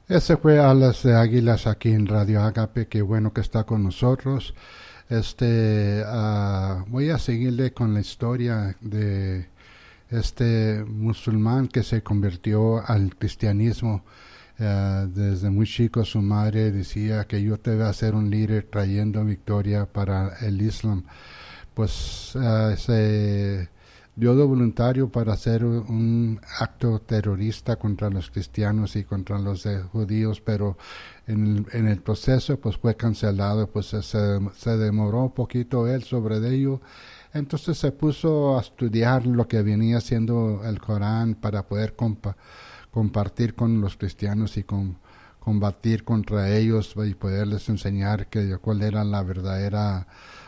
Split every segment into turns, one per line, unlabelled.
Ese fue Alas de Águilas aquí en Radio Agape. Qué bueno que está con nosotros. Voy a seguirle con la historia de este musulmán que se convirtió al cristianismo. Desde muy chico su madre decía que yo te voy a ser un líder trayendo victoria para el Islam. Pues se dio de voluntario para hacer un acto terrorista contra los cristianos y contra los judíos, pero en el proceso pues fue cancelado, pues se demoró un poquito él sobre ello. Entonces se puso a estudiar lo que venía siendo el Corán para poder compartir con los cristianos y combatir contra ellos y poderles enseñar cuál era la verdadera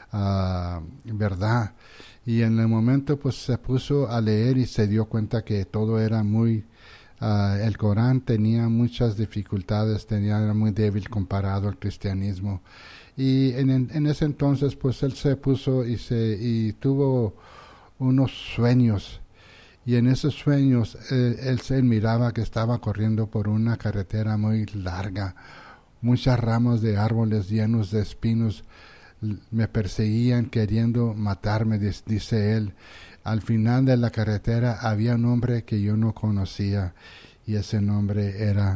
verdad. Y en el momento pues se puso a leer y se dio cuenta que todo era muy el Corán tenía muchas dificultades, era muy débil comparado al cristianismo. Y en ese entonces pues él se puso y tuvo unos sueños. Y en esos sueños él se miraba que estaba corriendo por una carretera muy larga. Muchas ramas de árboles llenos de espinos me perseguían queriendo matarme, dice él. Al final de la carretera había un hombre que yo no conocía y ese hombre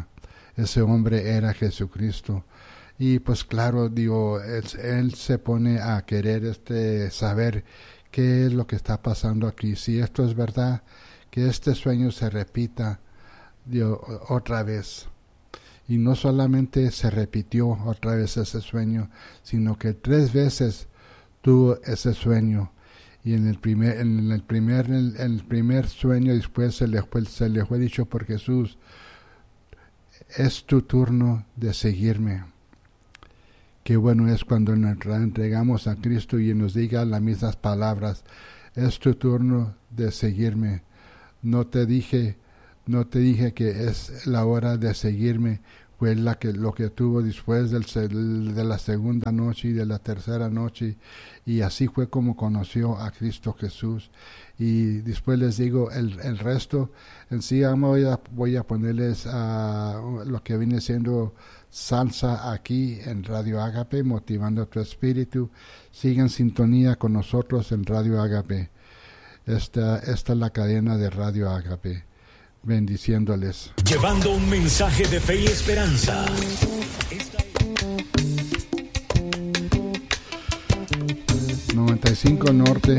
era Jesucristo. Y pues claro, digo, él se pone a querer saber qué es lo que está pasando aquí. Si esto es verdad, que este sueño se repita otra vez. Y no solamente se repitió otra vez ese sueño, sino que 3 veces tuvo ese sueño. Y en el primer sueño después se le fue dicho por Jesús: es tu turno de seguirme. Qué bueno es cuando nos entregamos a Cristo y nos diga las mismas palabras: es tu turno de seguirme. No te dije que es la hora de seguirme. Fue lo que tuvo después de la segunda noche y de la tercera noche, y así fue como conoció a Cristo Jesús. Y después les digo el resto. En sí voy a ponerles lo que viene siendo salsa aquí en Radio Agape, motivando tu espíritu. Sigan sintonía con nosotros en Radio Agape. Esta es la cadena de Radio Agape, bendiciéndoles.
Llevando un mensaje de fe y esperanza.
95 Norte